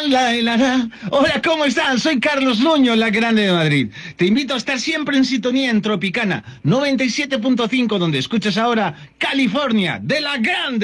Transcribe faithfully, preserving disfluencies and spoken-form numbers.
la, la, la. Hola, ¿cómo están? Soy Carlos Nuño, la Grande de Madrid. Te invito a estar siempre en sintonía en Tropicana noventa y siete punto cinco, donde escuchas ahora California de la Grande.